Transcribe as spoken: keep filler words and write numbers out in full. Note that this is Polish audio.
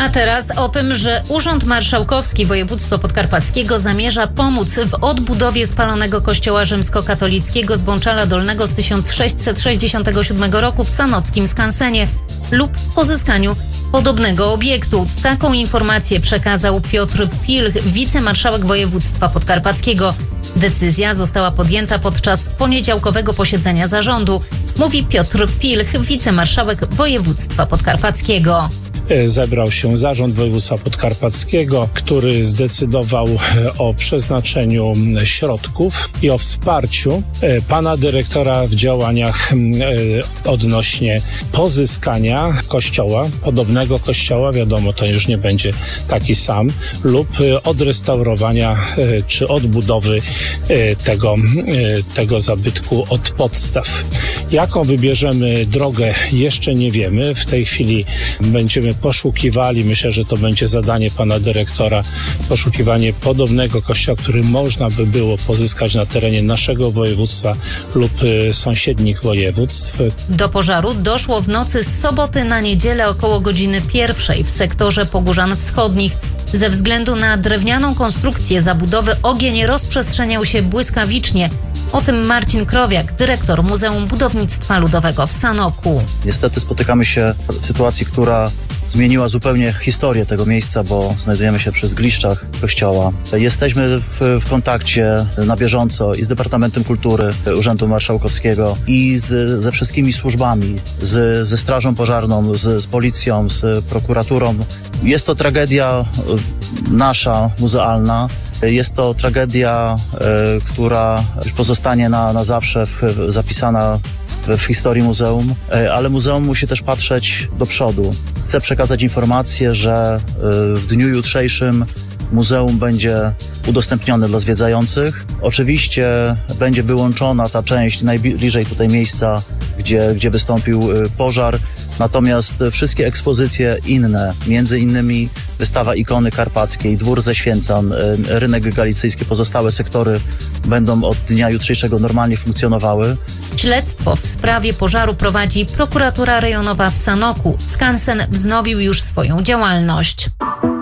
A teraz o tym, że Urząd Marszałkowski Województwa Podkarpackiego zamierza pomóc w odbudowie spalonego kościoła rzymskokatolickiego z Bączala Dolnego z tysiąc sześćset sześćdziesiątego siódmego roku w sanockim skansenie lub w pozyskaniu podobnego obiektu. Taką informację przekazał Piotr Pilch, wicemarszałek województwa podkarpackiego. Decyzja została podjęta podczas poniedziałkowego posiedzenia zarządu, mówi Piotr Pilch, wicemarszałek województwa podkarpackiego. Zebrał się Zarząd Województwa Podkarpackiego, który zdecydował o przeznaczeniu środków i o wsparciu pana dyrektora w działaniach odnośnie pozyskania kościoła, podobnego kościoła, wiadomo, to już nie będzie taki sam, lub odrestaurowania czy odbudowy tego, tego zabytku od podstaw. Jaką wybierzemy drogę, jeszcze nie wiemy. W tej chwili będziemy poszukiwali, myślę, że to będzie zadanie pana dyrektora, poszukiwanie podobnego kościoła, który można by było pozyskać na terenie naszego województwa lub sąsiednich województw. Do pożaru doszło w nocy z soboty na niedzielę około godziny pierwszej w sektorze Pogórzan Wschodnich. Ze względu na drewnianą konstrukcję zabudowy ogień rozprzestrzeniał się błyskawicznie. O tym Marcin Krowiak, dyrektor Muzeum Budownictwa Ludowego w Sanoku. Niestety spotykamy się w sytuacji, która zmieniła zupełnie historię tego miejsca, bo znajdujemy się przy zgliszczach kościoła. Jesteśmy w, w kontakcie na bieżąco i z Departamentem Kultury Urzędu Marszałkowskiego i z, ze wszystkimi służbami, z, ze Strażą Pożarną, z, z Policją, z prokuraturą. Jest to tragedia nasza, muzealna. Jest to tragedia, y, która już pozostanie na, na zawsze w, zapisana w, w historii muzeum, y, ale muzeum musi też patrzeć do przodu. Chcę przekazać informację, że y, w dniu jutrzejszym muzeum będzie udostępnione dla zwiedzających. Oczywiście będzie wyłączona ta część najbliżej tutaj miejsca, gdzie, gdzie wystąpił y, pożar. Natomiast wszystkie ekspozycje inne, między innymi wystawa ikony karpackiej, dwór ze Święcan, rynek galicyjski, pozostałe sektory będą od dnia jutrzejszego normalnie funkcjonowały. Śledztwo w sprawie pożaru prowadzi prokuratura rejonowa w Sanoku. Skansen wznowił już swoją działalność.